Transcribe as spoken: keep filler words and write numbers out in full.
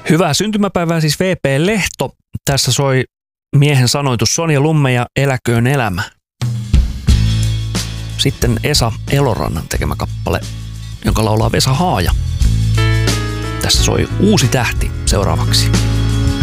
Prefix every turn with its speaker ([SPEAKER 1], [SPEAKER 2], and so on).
[SPEAKER 1] Hyvää syntymäpäivää siis V P Lehto. Tässä soi miehen sanoitus Sonja Lumme ja Eläköön elämä. Sitten Esa Elorannan tekemä kappale, jonka laulaa Vesa Haaja. Tässä soi Uusi tähti seuraavaksi.